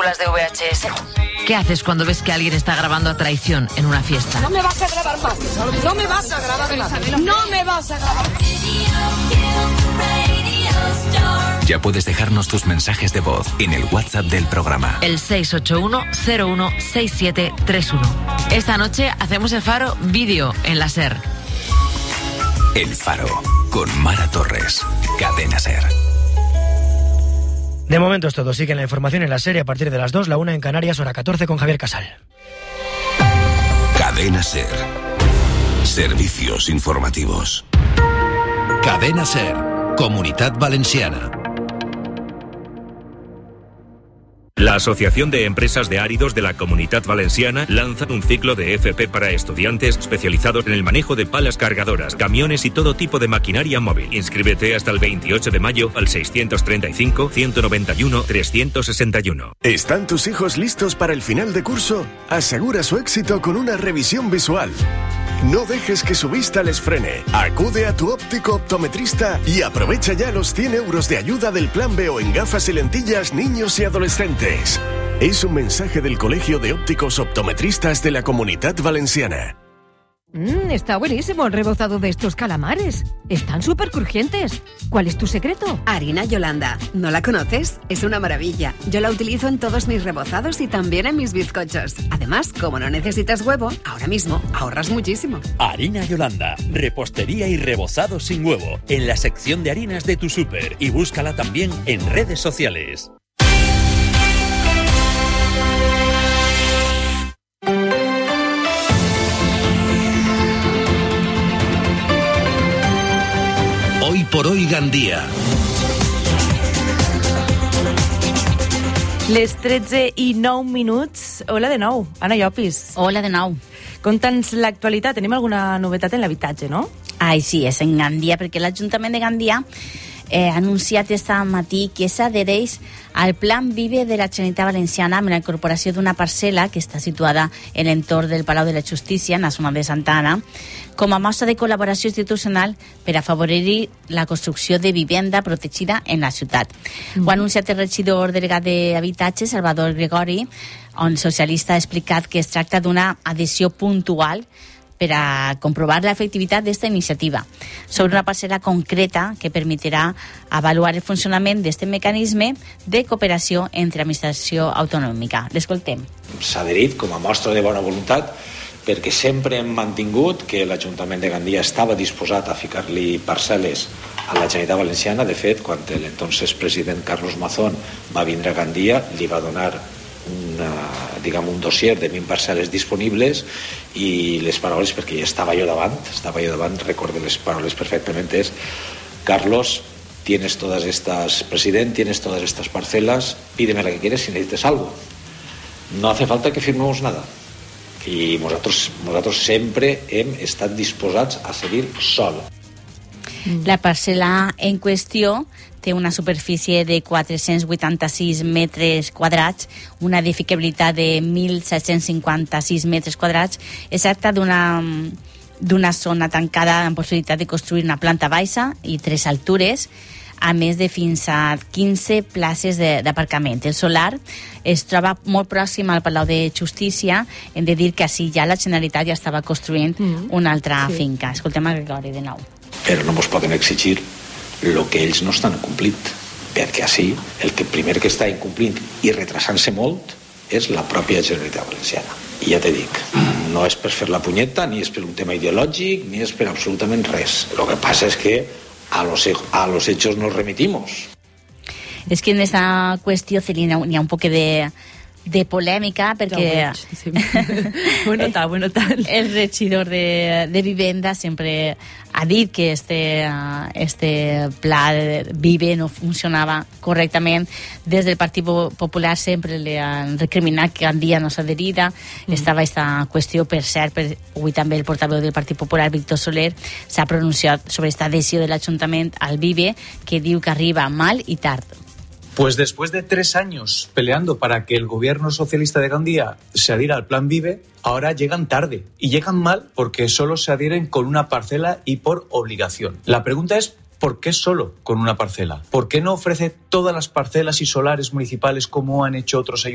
películas de VHS. ¿Qué haces cuando ves que alguien está grabando a traición en una fiesta? No me vas a grabar más. No me vas a grabar más. No me vas a grabar. Ya puedes dejarnos tus mensajes de voz en el WhatsApp del programa. El 681-016731. Esta noche hacemos el Faro vídeo en la SER. El Faro, con Mara Torres. Cadena SER. De momento es todo. Sigue la información en la SER a partir de las 2, la 1 en Canarias, hora 14 con Javier Casal. Cadena SER. Servicios informativos. Cadena SER. Comunitat Valenciana. La Asociación de Empresas de Áridos de la Comunitat Valenciana lanza un ciclo de FP para estudiantes especializados en el manejo de palas cargadoras, camiones y todo tipo de maquinaria móvil. Inscríbete hasta el 28 de mayo al 635-191-361. ¿Están tus hijos listos para el final de curso? Asegura su éxito con una revisión visual. No dejes que su vista les frene. Acude a tu óptico optometrista y aprovecha ya los 100 euros de ayuda del Plan B o en gafas y lentillas niños y adolescentes. Es un mensaje del Colegio de Ópticos Optometristas de la Comunitat Valenciana. Está buenísimo el rebozado de estos calamares. Están súper crujientes. ¿Cuál es tu secreto? Harina Yolanda. ¿No la conoces? Es una maravilla. Yo la utilizo en todos mis rebozados y también en mis bizcochos. Además, como no necesitas huevo, ahora mismo ahorras muchísimo. Harina Yolanda. Repostería y rebozado sin huevo. En la sección de harinas de tu súper. Y búscala también en redes sociales. Hoy por hoy Gandia. Les 13:09. Hola de nou, Anna Llopis. Hola de nou. Conta'ns l'actualitat. Tenim alguna novetat en l'habitatge, no? Ai, sí, és en Gandia, perquè l'Ajuntament de Gandia ha anunciat aquest matí que s'adhereix al Plan Vive de la Generalitat Valenciana amb la incorporació d'una parcel·la que està situada en l'entorn del Palau de la Justícia, en la zona de Santa Ana, com a mostra de col·laboració institucional per afavorir la construcció de vivenda protegida en la ciutat. Ho ha anunciat el regidor delegat d'Habitatge, Salvador Gregori, on el socialista ha explicat que es tracta d'una adhesió puntual per a comprovar l'efectivitat d'esta iniciativa sobre una parcel·la concreta que permetrà avaluar el funcionament d'aquest mecanisme de cooperació entre administració autonòmica. L'escoltem. S'ha adherit com a mostra de bona voluntat perquè sempre hem mantingut que l'Ajuntament de Gandia estava disposat a ficar-li parcel·les a la Generalitat Valenciana. De fet, quan l'entonces president Carlos Mazón va vindre a Gandia, li va donar un dossier de 20 parcel·les disponibles i les paraules, perquè ja estava jo davant, recordo les paraules perfectament, és: Carlos, president, tienes todas estas parcelas, pídeme la que quieres si necesites algo. No hace falta que firmemos nada. I nosaltres sempre hem estat disposats a cedir sol. La parcel·la en qüestió té una superfície de 486 metres quadrats, una edificabilitat de 1.756 metres quadrats. Es tracta d'una zona tancada amb possibilitat de construir una planta baixa i 3 altures, a més de fins a 15 places d'aparcament. El solar es troba molt pròxim al Palau de Justícia. Hem de dir que així ja la Generalitat ja estava construint una altra finca. Escoltem el Gregori de nou. Però no ens poden exigir el que ells no estan complint, perquè així el primer que està incomplint i retrasant-se molt és la pròpia Generalitat Valenciana. I ja te dic, no és per fer la punyeta, ni és per un tema ideològic, ni és per absolutament res. El que passa és que a los hechos nos remitimos. Es que en esta qüestió hi ha un poc de polèmica perquè sí. Bueno tal. El regidor de Vivenda sempre ha dit que este pla Vive no funcionava correctament. Des del Partit Popular sempre li han recriminat que Gandia no s'adherida. Estava aquesta qüestió, per cert, avui també el portaveu del Partit Popular, Víctor Soler, s'ha pronunciat sobre esta adhesió de l'Ajuntament al Vive, que diu que arriba mal i tard. Pues después de 3 años peleando para que el gobierno socialista de Gandia se adhiera al Plan Vive, ahora llegan tarde. Y llegan mal porque solo se adhieren con una parcela y por obligación. La pregunta es, ¿por qué solo con una parcela? ¿Por qué no ofrece todas las parcelas y solares municipales como han hecho otros ayuntamientos?